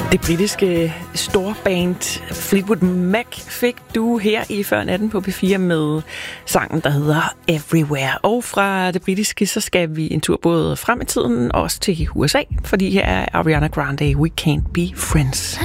Det britiske storband Fleetwood Mac fik du her i Før Natten på P4 med sangen, der hedder Everywhere. Og fra det britiske, så skal vi en tur både frem i tiden og også til USA, fordi her er Ariana Grande, We Can't Be Friends.